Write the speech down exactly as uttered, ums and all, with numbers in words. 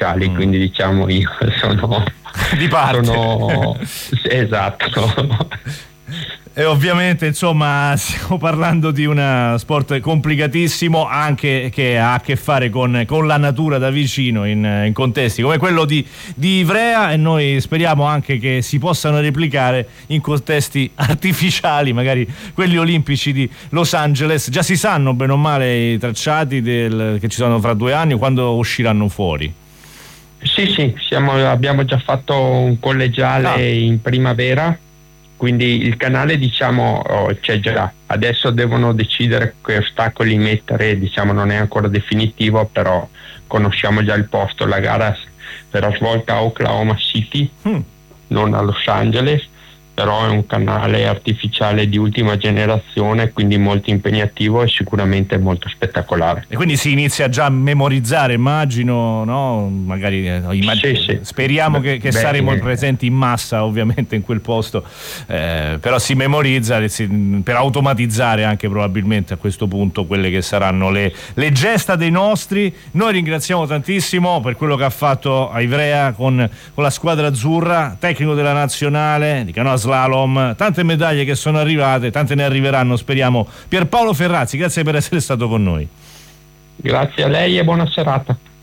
artificiali, mm. quindi diciamo io sono di parte. Sono, esatto. E ovviamente insomma stiamo parlando di uno sport complicatissimo, anche che ha a che fare con, con la natura da vicino in, in contesti come quello di, di Ivrea, e noi speriamo anche che si possano replicare in contesti artificiali, magari quelli olimpici di Los Angeles. Già si sanno bene o male i tracciati del, che ci sono fra due anni, quando usciranno fuori? Sì, sì, siamo, abbiamo già fatto un collegiale ah. in primavera, quindi il canale diciamo oh, c'è già. Adesso devono decidere che ostacoli mettere, diciamo non è ancora definitivo, però conosciamo già il posto. La gara verrà svolta a Oklahoma City, mm. non a Los Angeles, però è un canale artificiale di ultima generazione, quindi molto impegnativo e sicuramente molto spettacolare. E quindi si inizia già a memorizzare, immagino, no? Magari eh, immag- sì, sì. speriamo Beh, che, che beh, saremo eh. presenti in massa ovviamente in quel posto, eh, però si memorizza si, per automatizzare anche probabilmente a questo punto quelle che saranno le, le gesta dei nostri. Noi ringraziamo tantissimo per quello che ha fatto a Ivrea con, con la squadra azzurra, tecnico della nazionale di canoa slalom, tante medaglie che sono arrivate, tante ne arriveranno speriamo. Pierpaolo Ferrazzi, grazie per essere stato con noi. Grazie a lei e buona serata.